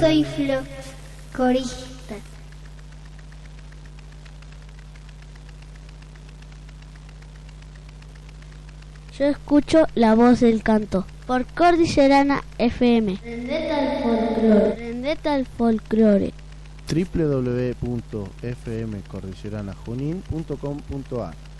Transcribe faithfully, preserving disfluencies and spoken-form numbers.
soy folclorista. Yo escucho La Voz del Canto por Cordillerana F M. Prendete al folclore. Prendete al folclore. doble u doble u doble u punto f m cordillerana junín punto com punto a r